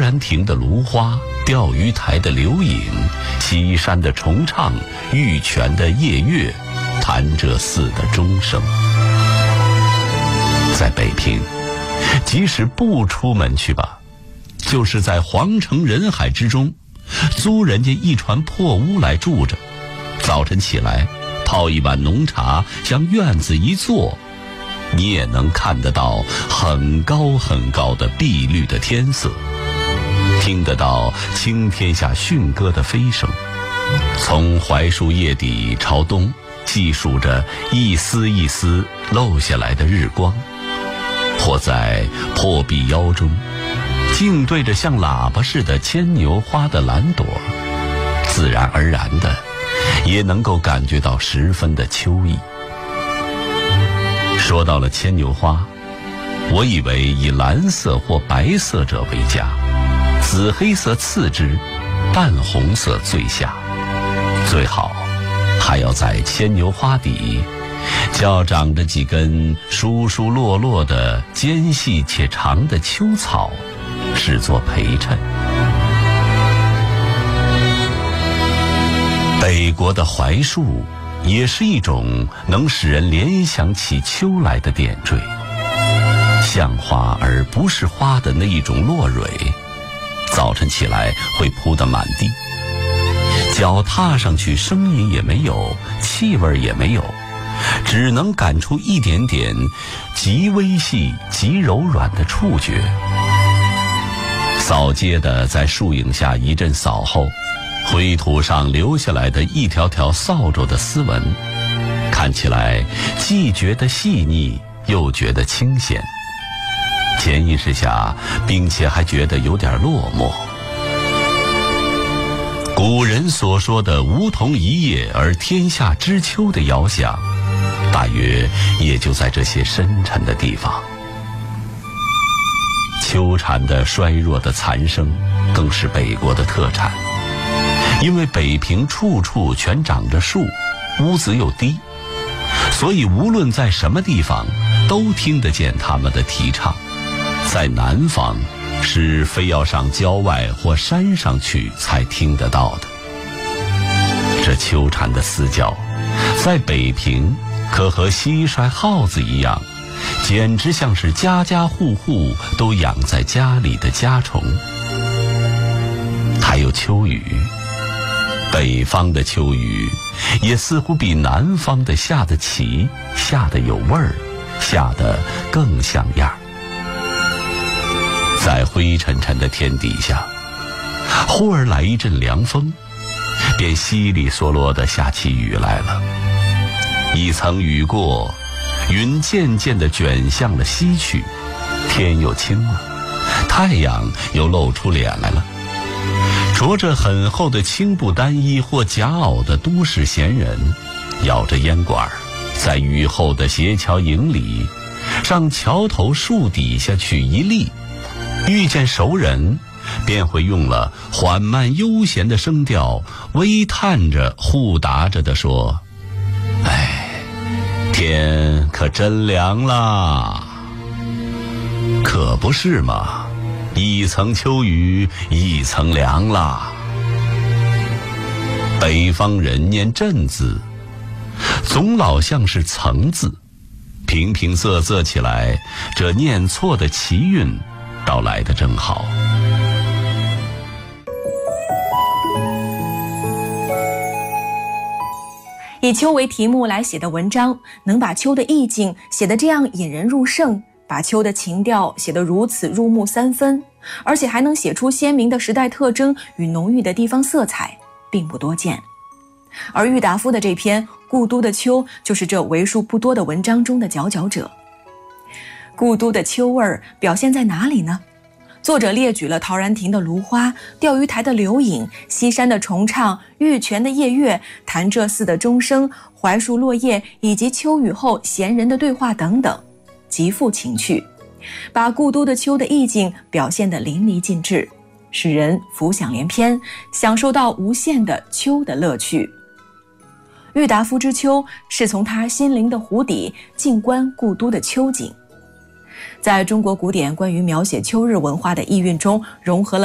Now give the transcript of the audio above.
然亭的芦花，钓鱼台的流影，西山的重唱，玉泉的夜月，潭柘寺的钟声。在北平，即使不出门去吧，就是在皇城人海之中，租人家一船破屋来住着，早晨起来泡一碗浓茶，向院子一坐，你也能看得到很高很高的碧绿的天色，听得到青天下驯鸽的飞声，从槐树叶底朝东细数着一丝一丝漏下来的日光，或在破壁腰中静对着像喇叭似的牵牛花的蓝朵，自然而然的也能够感觉到十分的秋意。说到了牵牛花，我以为以蓝色或白色者为佳，紫黑色次之，淡红色最下，最好还要在牵牛花底较长着几根疏疏落落的尖细且长的秋草，视作陪衬。北国的槐树也是一种能使人联想起秋来的点缀，像花而不是花的那一种落蕊，早晨起来会铺得满地，脚踏上去声音也没有，气味也没有，只能感出一点点极微细极柔软的触觉。扫街的在树影下一阵扫后，灰土上留下来的一条条扫帚的丝纹，看起来既觉得细腻又觉得清闲，潜意识下并且还觉得有点落寞。古人所说的梧桐一叶而天下知秋的遥想，大约也就在这些深沉的地方。秋蝉的衰弱的残声更是北国的特产，因为北平处处全长着树，屋子又低，所以无论在什么地方都听得见他们的啼唱。在南方是非要上郊外或山上去才听得到的。这秋蝉的嘶叫在北平可和蟋蟀耗子一样，简直像是家家户户都养在家里的家虫。还有秋雨，北方的秋雨也似乎比南方的下得齐，下得有味儿，下得更像样。在灰沉沉的天底下，忽而来一阵凉风，便稀里嗦啰地下起雨来了。一层雨过，云渐渐地卷向了西去，天又晴了，太阳又露出脸来了。着着很厚的青布单衣或夹袄的都市闲人，咬着烟管，在雨后的斜桥影里，上桥头树底下去一立，遇见熟人，便会用了缓慢悠闲的声调，微叹着互答着地说：“哎，天可真凉啦！”可不是嘛，一层秋雨一层凉啦。北方人念震字，总老像是层字，平平仄仄起来，这念错的奇韵倒来得正好。 以秋为题目来写的文章，能把秋的意境写得这样引人入胜，把秋的情调写得如此入木三分，而且还能写出鲜明的时代特征与浓郁的地方色彩，并不多见。而郁达夫的这篇《故都的秋》就是这为数不多的文章中的佼佼者。故都的秋味儿表现在哪里呢？作者列举了陶然亭的芦花、钓鱼台的流影、西山的重唱、玉泉的夜月、潭柘寺的钟声、槐树落叶以及秋雨后闲人的对话等等，极富情趣，把故都的秋的意境表现得淋漓尽致，使人浮想联翩，享受到无限的秋的乐趣。郁达夫之秋是从他心灵的湖底静观故都的秋景。在中国古典关于描写秋日文化的意蕴中，融合了